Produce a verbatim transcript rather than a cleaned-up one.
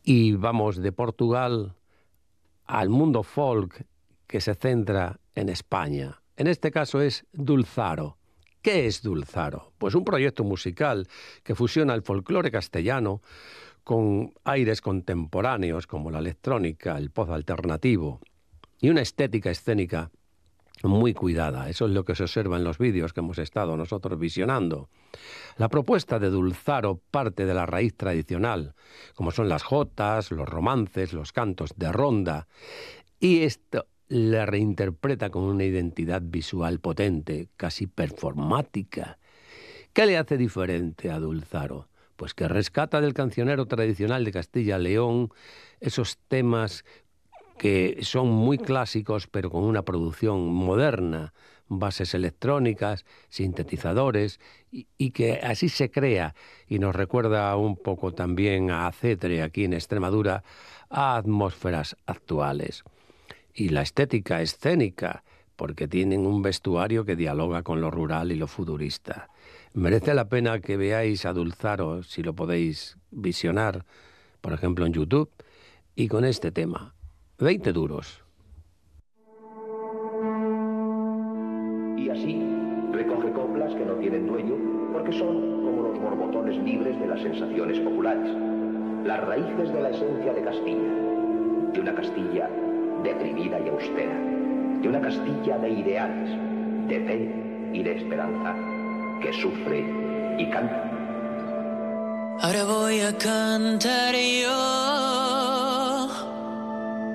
Y vamos de Portugal al mundo folk que se centra en España. En este caso es Dulzaro. ¿Qué es Dulzaro? Pues un proyecto musical que fusiona el folclore castellano con aires contemporáneos como la electrónica, el pop alternativo y una estética escénica muy cuidada. Eso es lo que se observa en los vídeos que hemos estado nosotros visionando. La propuesta de Dulzaro parte de la raíz tradicional, como son las jotas, los romances, los cantos de ronda, y esto la reinterpreta con una identidad visual potente, casi performática. ¿Qué le hace diferente a Dulzaro? Pues que rescata del cancionero tradicional de Castilla y León esos temas que son muy clásicos, pero con una producción moderna, bases electrónicas, sintetizadores, y, y que así se crea, y nos recuerda un poco también a Cetre aquí en Extremadura, a atmósferas actuales. Y la estética escénica, porque tienen un vestuario que dialoga con lo rural y lo futurista. Merece la pena que veáis a Dulzaro, si lo podéis visionar, por ejemplo en YouTube, y con este tema. veinte duros. Y así recoge coplas que no tienen dueño, porque son como los borbotones libres de las sensaciones populares, las raíces de la esencia de Castilla, de una Castilla deprimida y austera, de una Castilla de ideales, de fe y de esperanza, que sufre y canta. Ahora voy a cantar yo